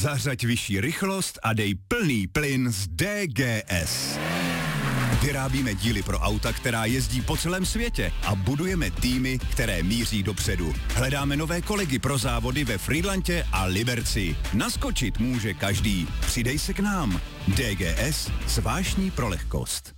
Zařaď vyšší rychlost a dej plný plyn z DGS. Vyrábíme díly pro auta, která jezdí po celém světě a budujeme týmy, které míří dopředu. Hledáme nové kolegy pro závody ve Frýdlantě a Liberci. Naskočit může každý. Přidej se k nám. DGS, vášní pro lehkost.